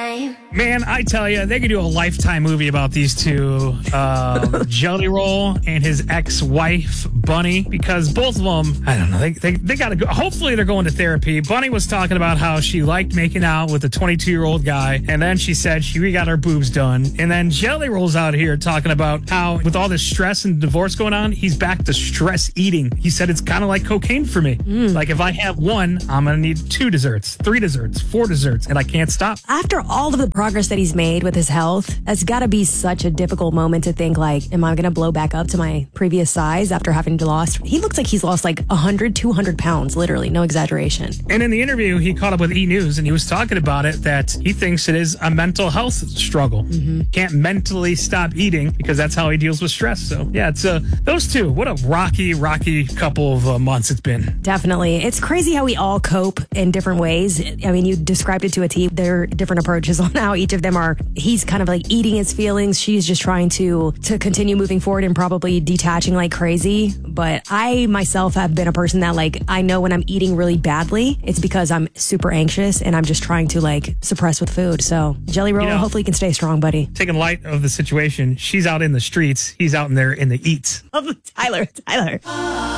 time. Man, I tell you, they could do a Lifetime movie about these two, Jelly Roll and his ex-wife, Bunny, because both of them, I don't know, they got to go. Hopefully they're going to therapy. Bunny was talking about how she liked making out with a 22-year-old guy, and then she said she got her boobs done. And then Jelly Roll's out here talking about how with all this stress and divorce going on, he's back to stress eating. He said it's kind of like cocaine for me. Like if I have one, I'm going to need 2 desserts, 3 desserts, 4 desserts, and I can't stop. After all of the progress that he's made with his health, that's got to be such a difficult moment to think like, am I going to blow back up to my previous size after having lost? He looks like he's lost like 100, 200 pounds, literally, no exaggeration. And in the interview, he caught up with E! News and he was talking about it, that he thinks it is a mental health struggle. Can't mentally stop eating because that's how he deals with stress. So yeah, it's those two. What a rocky couple of months it's been. Definitely. It's crazy how we all cope in different ways. I mean, you described it to a T. There are different approaches on how each of them are. He's kind of like eating his feelings. She's just trying to continue moving forward and probably detaching like crazy. But I myself have been a person that like, I know when I'm eating really badly, it's because I'm super anxious and I'm just trying to like suppress with food. So Jelly Roll, hopefully you can stay strong, buddy. Taking light of the situation, she's out in the streets. He's out in there in the eats. Tyler.